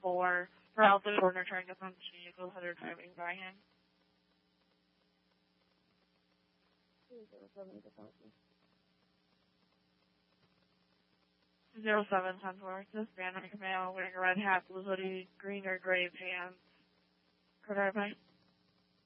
for out the corner trying to punch vehicles that are driving by him. 07-10-4. Hispanic male wearing a red hat, blue hoodie, green or gray pants. Could I buy?